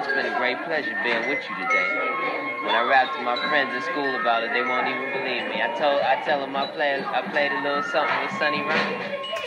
It's been a great pleasure being with you today. When I rap to my friends in school about it, they won't even believe me. I tell them I played a little something with Sonny Rhyme.